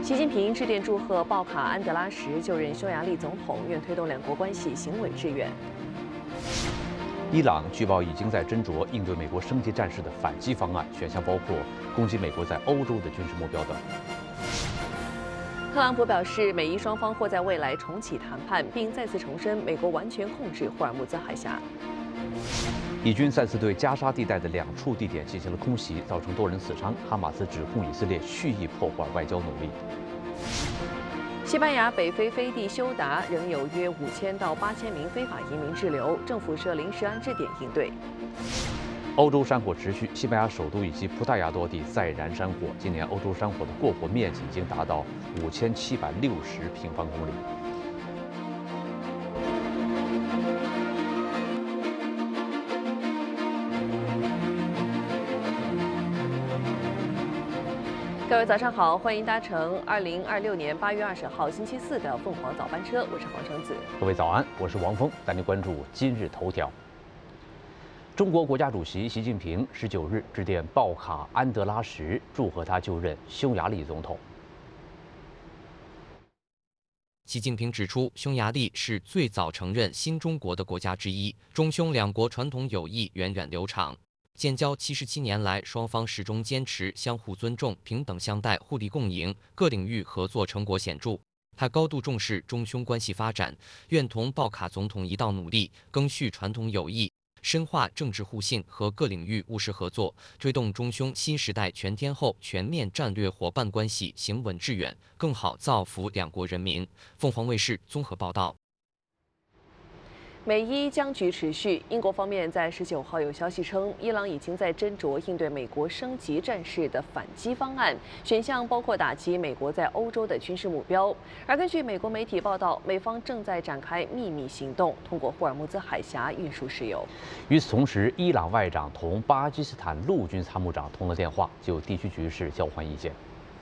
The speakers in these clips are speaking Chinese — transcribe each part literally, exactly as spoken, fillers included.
习近平致电祝贺鲍卡安德拉什就任匈牙利总统，愿推动两国关系行稳致远。 伊朗据报已经在斟酌应对美国升级战事的反击方案，选项包括攻击美国在欧洲的军事目标等。 特朗普表示，美伊双方或在未来重启谈判，并再次重申美国完全控制霍尔木兹海峡。 以军再次对加沙地带的两处地点进行了空袭，造成多人死伤。哈马斯指控以色列蓄意破坏外交努力。 西班牙北非飞地休达仍有约五千到八千名非法移民滞留，政府设临时安置点应对。 欧洲山火持续，西班牙首都以及葡萄牙多地再燃山火。今年欧洲山火的过火面积已经达到五千七百六十平方公里。 各位早上好，欢迎搭乘二零二六年八月二十号星期四的凤凰早班车，我是黄橙子。 各位早安，我是王峰，带您关注今日头条。中国国家主席习近平十九日致电鲍卡安德拉什，祝贺他就任匈牙利总统。 习近平指出，匈牙利是最早承认新中国的国家之一，中匈两国传统友谊源远流长。建交七十七年来，双方始终坚持相互尊重、平等相待、互利共赢，各领域合作成果显著。他高度重视中匈关系发展，愿同鲍卡总统一道努力，赓续传统友谊，深化政治互信和各领域务实合作，推动中匈新时代全天候、全面战略伙伴关系行稳致远，更好造福两国人民。凤凰卫视综合报道。 美伊僵局持续，英国方面在十九号有消息称，伊朗已经在斟酌应对美国升级战事的反击方案，选项包括打击美国在欧洲的军事目标。而根据美国媒体报道，美方正在展开秘密行动，通过霍尔木兹海峡运输石油。 与此同时，伊朗外长同巴基斯坦陆军参谋长通了电话，就地区局势交换意见。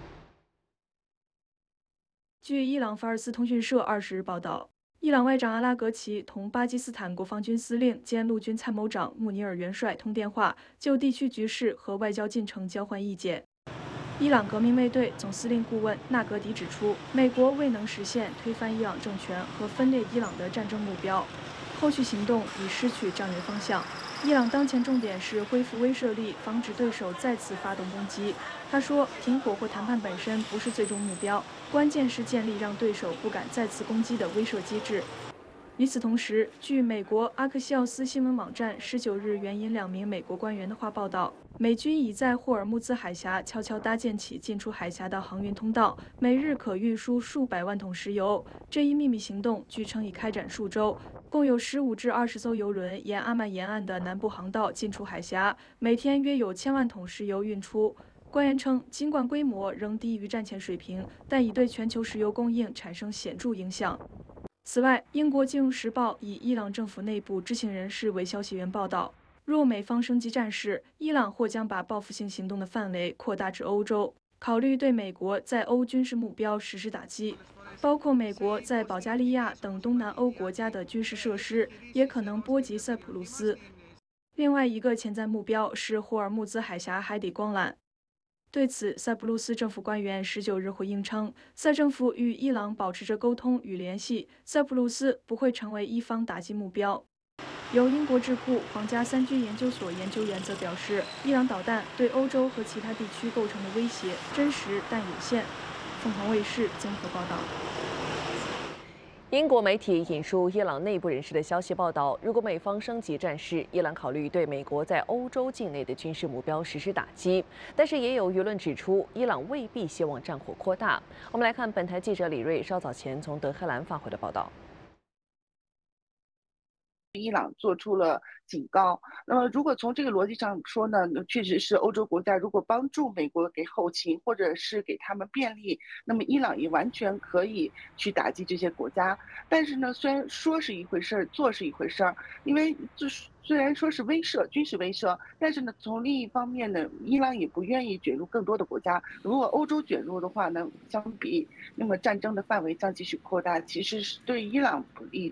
据伊朗法尔斯通讯社二十日报道，伊朗外长阿拉格齐同巴基斯坦国防军司令兼陆军参谋长穆尼尔元帅通电话，就地区局势和外交进程交换意见。伊朗革命卫队总司令顾问纳格迪指出，美国未能实现推翻伊朗政权和分裂伊朗的战争目标，后续行动已失去战略方向。伊朗当前重点是恢复威慑力，防止对手再次发动攻击。他说，停火或谈判本身不是最终目标，关键是建立让对手不敢再次攻击的威慑机制。与此同时，据美国阿克西奥斯新闻网站十九日援引两名美国官员的话报道，美军已在霍尔木兹海峡悄悄搭建起进出海峡的航运通道，每日可运输数百万桶石油。这一秘密行动据称已开展数周，共有十五至二十艘油轮沿阿曼沿岸的南部航道进出海峡，每天约有千万桶石油运出。官员称，尽管规模仍低于战前水平，但已对全球石油供应产生显著影响。此外，英国《金融时报》以伊朗政府内部知情人士为消息源报道，若美方升级战事，伊朗或将把报复性行动的范围扩大至欧洲，考虑对美国在欧军事目标实施打击，包括美国在保加利亚等东南欧国家的军事设施，也可能波及塞浦路斯。另外一个潜在目标是霍尔木兹海峡海底光缆。对此，塞浦路斯政府官员十九日回应称，塞政府与伊朗保持着沟通与联系，塞浦路斯不会成为伊方打击目标。由英国智库皇家三军研究所研究员则表示，伊朗导弹对欧洲和其他地区构成的威胁真实但有限。凤凰卫视综合报道。 英国媒体引述伊朗内部人士的消息报道，如果美方升级战事，伊朗考虑对美国在欧洲境内的军事目标实施打击。但是也有舆论指出，伊朗未必希望战火扩大。我们来看本台记者李锐稍早前从德黑兰发回的报道。 伊朗做出了警告。那么，如果从这个逻辑上说呢，确实是欧洲国家如果帮助美国给后勤，或者是给他们便利，那么伊朗也完全可以去打击这些国家。但是呢，虽然说是一回事儿，做是一回事儿，因为就是虽然说是威慑，军事威慑，但是呢，从另一方面呢，伊朗也不愿意卷入更多的国家。如果欧洲卷入的话呢，相比那么战争的范围将继续扩大，其实是对伊朗不利